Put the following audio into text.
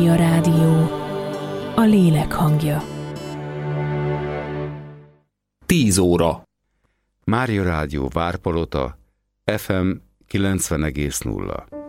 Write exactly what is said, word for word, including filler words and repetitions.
A rádió, a lélek hangja. Tíz óra. Mária Rádió Várpalota, ef em kilencven egész nulla.